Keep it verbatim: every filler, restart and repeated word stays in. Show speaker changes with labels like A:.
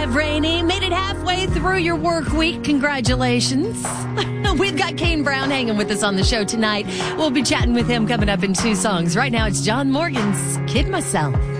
A: forty-five, rainy. Made it halfway through your work week. Congratulations. We've got Kane Brown hanging with us on the show tonight. We'll be chatting with him coming up in two songs. Right now, it's John Morgan's Kid Myself.